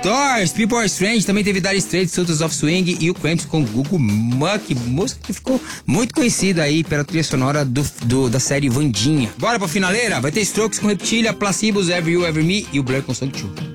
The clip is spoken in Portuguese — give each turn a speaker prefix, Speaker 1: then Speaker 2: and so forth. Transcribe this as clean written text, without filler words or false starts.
Speaker 1: Doors, People Are Strange, também teve Dire Straits, Sultans of Swing e o Cramps com Google Muck, música que ficou muito conhecida aí pela trilha sonora da série Vandinha. Bora pra finaleira? Vai ter Strokes com Reptilia, Placebos, Every You, Ever Me e o Blur com Song 2.